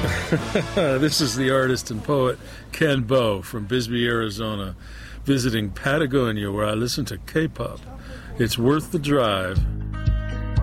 This is the artist and poet Ken Bo from Bisbee, Arizona, visiting Patagonia, where I listen to K-pop. It's worth the drive.